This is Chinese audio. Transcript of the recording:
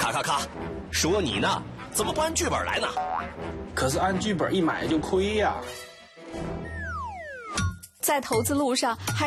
咔咔咔，说你呢，怎么不按剧本来呢？ 可是按剧本一买就亏呀。 在投资路上还